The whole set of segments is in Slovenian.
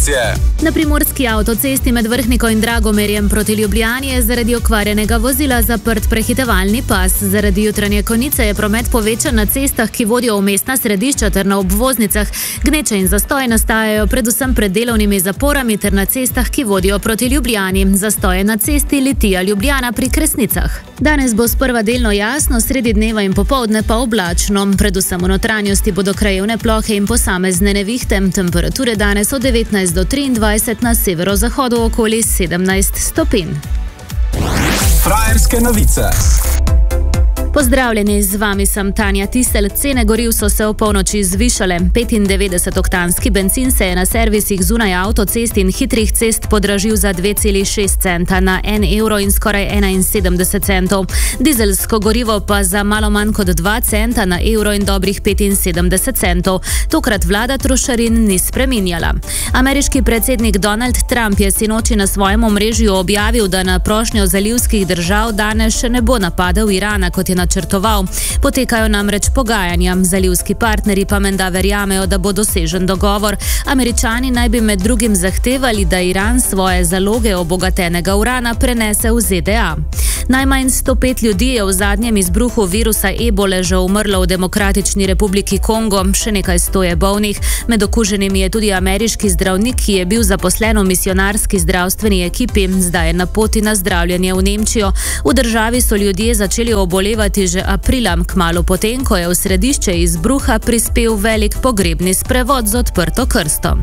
Na primorski avtocesti med Vrhniko in Dragomerjem proti Ljubljani je zaradi okvarjenega vozila zaprt prehitevalni pas. Zaradi jutranje konice je promet povečan na cestah, ki vodijo v mestna središča ter na obvoznicah. Gneče in zastoji nastajajo predvsem pred delovnimi zaporami ter na cestah, ki vodijo proti Ljubljani. Zastoje na cesti Litija-Ljubljana pri Kresnicah. Danes bo sprva delno jasno, sredi dneva in popoldne pa oblačno. Predvsem v notranjosti bodo krajevne plohe in posamezne nevihte. Temperature danes od 19 do 23, na severozahodu okoli 17 stopinj. Frajerske novice. Pozdravljeni, z vami sem Tanja Tisel. Cene goriv so se v polnoči zvišale. 95-oktanski bencin se je na servisih zunaj avtocest in hitrih cest podražil za 2,6 centa na 1 evro in skoraj 71 centov. Dizelsko gorivo pa za malo manj kot 2 centa na evro in dobrih 75 centov. Tokrat vlada trošarin ni spreminjala. Ameriški predsednik Donald Trump je sinoči na svojem omrežju objavil, da na prošnjo zalivskih držav danes še ne bo napadel Irana, kot je načrtoval. Potekajo namreč pogajanja. Zalivski partnerji pa menda verjamejo, da bo dosežen dogovor. Američani naj bi med drugim zahtevali, da Iran svoje zaloge obogatenega urana prenese v ZDA. Najmanj 105 ljudi je v zadnjem izbruhu virusa ebole že umrlo v Demokratični republiki Kongo, še nekaj 100 je bolnih. Med okuženimi je tudi ameriški zdravnik, ki je bil zaposlen v misionarski zdravstveni ekipi, zdaj je na poti na zdravljenje v Nemčijo. V državi so ljudje začeli obolevati že aprila, kmalu potem, ko je v središče izbruha prispel velik pogrebni sprevod z odprto krsto.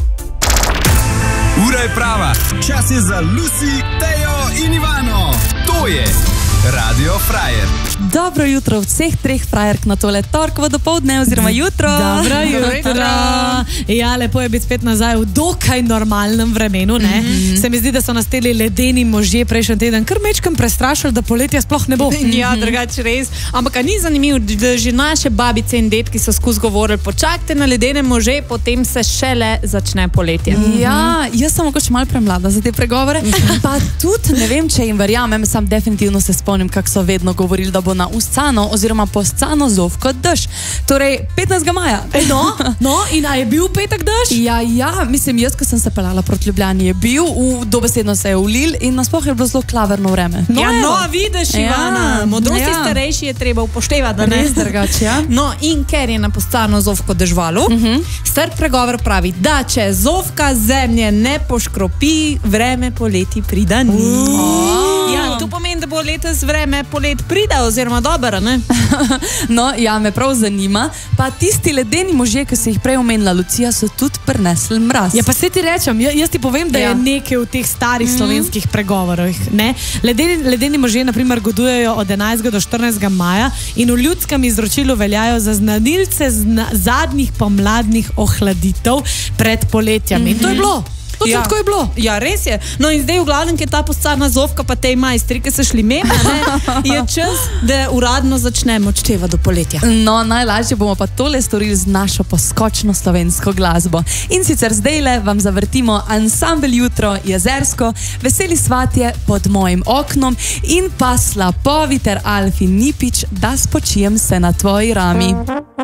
Ura je prava, čas je za Lucy, Tejo in Ivano. To je Radio Frajer. Dobro jutro vseh treh frajerk na tole torkovo dopoldne oziroma jutro. Dobro jutro. Ja, lepo je biti spet nazaj v dokaj normalnem vremenu, ne? Se mi zdi, da so nas teli ledeni možje prejšnji teden kar mečkam prestrašili, da poletja sploh ne bo. Ja, drugače res. Ampak ni zanimivo, da že naše babice in detki so skozi govorili, počakajte na ledene može, potem se šele začne poletje. Ja, jaz sem mogoče malo premlada za te pregovore, pa tudi ne vem, če jim verjamem, sam definitivno se spomnim, kako so vedno govorili, da bo na uscano oziroma poscano zovko dež. Torej, 15. maja. No, in a je bil petek dež? Ja, mislim, jaz, ko sem se pelala proti Ljubljani, je bil, dobesedno se je ulil in nasploh je bilo zelo klaverno vreme. Vidiš, Ivana, modrosti starejši je treba upoštevati, da ne? Res drugače, ja. No, in ker je na poscano zovko dežvalo, star pregovor pravi, da če zovka zemlje ne poškropi, vreme poleti prida ni. Ja, to pomeni, da bo letos vreme polet prida oziroma dobro, ne? No, ja, me prav zanima. Pa tisti ledeni možje, ki se jih prej omenila Lucija, so tudi prinesli mraz. Ja, pa se ti rečem, jaz ti povem, da je nekaj v teh starih slovenskih pregovorih, ne? Ledeni možje, na primer, godujejo od 11. do 14. maja in v ljudskem izročilu veljajo za znanilce zadnjih pomladnih ohladitev pred poletjami. In to je bilo. Tako je bilo. Ja, res je. No in zdaj v glavnem, ki je ta poscana zovka pa tej majstri, ki se šli meme, je čas, da uradno začnemo odštevati do poletja. No, najlažje bomo pa tole storili z našo poskočno slovensko glasbo. In sicer zdajle vam zavrtimo ansambel Jutro Jezersko, Veseli svatje Pod mojim oknom in pa Slapovi ter Alfi Nipič, Da spočijem se na tvoji rami.